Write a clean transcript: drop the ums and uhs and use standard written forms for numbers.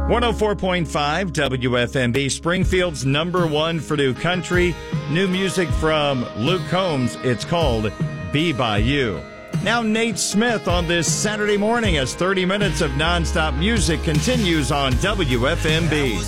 104.5 WFMB, Springfield's #1 for new country. New music from Luke Combs. It's called Be By You. Now Nate Smith on this Saturday morning as 30 minutes of nonstop music continues on WFMB.